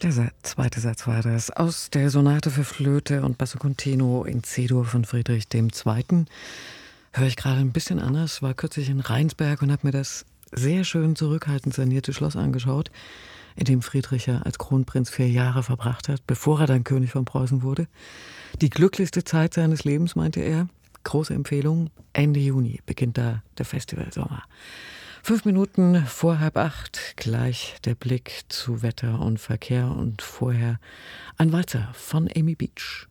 Zweite Satz war das aus der Sonate für Flöte und Basso Continuo in C-Dur von Friedrich II. Höre ich gerade ein bisschen anders, war kürzlich in Rheinsberg und habe mir das sehr schön zurückhaltend sanierte Schloss angeschaut, in dem Friedrich ja als Kronprinz 4 Jahre verbracht hat, bevor er dann König von Preußen wurde. Die glücklichste Zeit seines Lebens, meinte er. Große Empfehlung, Ende Juni beginnt da der Festivalsommer. 5 Minuten vor 7:30, gleich der Blick zu Wetter und Verkehr und vorher ein Walzer von Amy Beach.